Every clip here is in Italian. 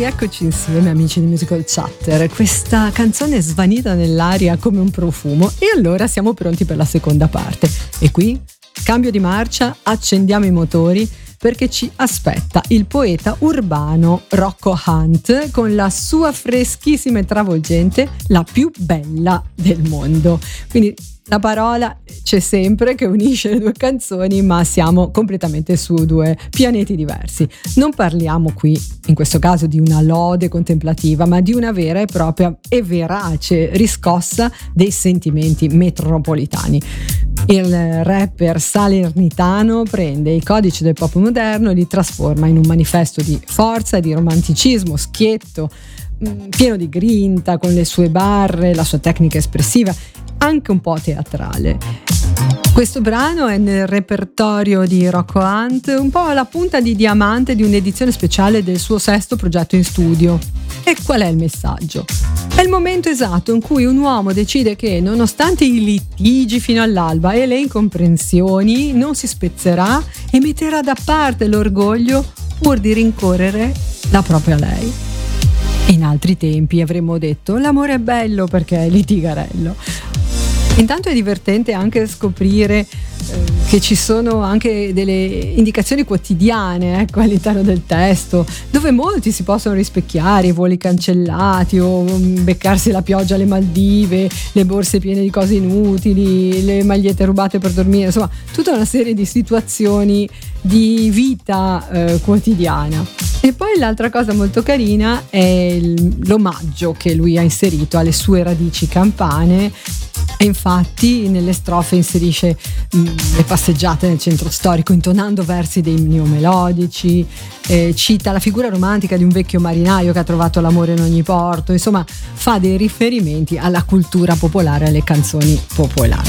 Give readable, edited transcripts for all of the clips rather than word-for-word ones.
rieccoci insieme, amici di Musical Chatter. Questa canzone è svanita nell'aria come un profumo e allora siamo pronti per la seconda parte. E qui, cambio di marcia, accendiamo i motori perché ci aspetta il poeta urbano Rocco Hunt con la sua freschissima e travolgente La più bella del mondo. Quindi la parola c'è sempre che unisce le due canzoni, ma siamo completamente su due pianeti diversi. Non parliamo qui, in questo caso, di una lode contemplativa, ma di una vera e propria e verace riscossa dei sentimenti metropolitani. Il rapper salernitano prende i codici del pop moderno e li trasforma in un manifesto di forza, di romanticismo schietto, pieno di grinta, con le sue barre, la sua tecnica espressiva, anche un po' teatrale. Questo brano è nel repertorio di Rocco Hunt, un po' la punta di diamante di un'edizione speciale del suo sesto progetto in studio. E qual è il messaggio? È il momento esatto in cui un uomo decide che, nonostante i litigi fino all'alba e le incomprensioni, non si spezzerà e metterà da parte l'orgoglio pur di rincorrere la propria lei. In altri tempi avremmo detto l'amore è bello perché è litigarello. Intanto è divertente anche scoprire che ci sono anche delle indicazioni quotidiane, all'interno del testo, dove molti si possono rispecchiare, i voli cancellati o beccarsi la pioggia alle Maldive, le borse piene di cose inutili, le magliette rubate per dormire, insomma tutta una serie di situazioni di vita quotidiana. E poi l'altra cosa molto carina è l'omaggio che lui ha inserito alle sue radici campane. E infatti nelle strofe inserisce le passeggiate nel centro storico intonando versi dei neomelodici, cita la figura romantica di un vecchio marinaio che ha trovato l'amore in ogni porto, insomma fa dei riferimenti alla cultura popolare, alle canzoni popolari.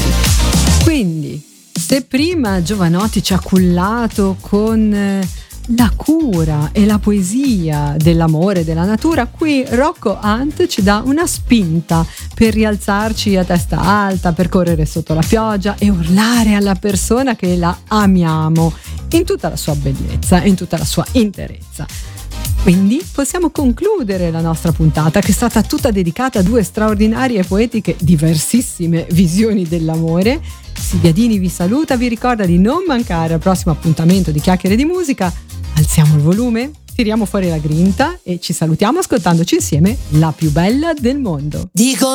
Quindi se prima Jovanotti ci ha cullato con la cura e la poesia dell'amore e della natura, qui Rocco Hunt ci dà una spinta per rialzarci a testa alta, per correre sotto la pioggia e urlare alla persona che la amiamo in tutta la sua bellezza e in tutta la sua interezza. Quindi possiamo concludere la nostra puntata, che è stata tutta dedicata a due straordinarie e poetiche diversissime visioni dell'amore. Silvia Dini vi saluta, vi ricorda di non mancare al prossimo appuntamento di Chiacchiere di Musica. Alziamo il volume, tiriamo fuori la grinta e ci salutiamo ascoltandoci insieme La più bella del mondo. Dico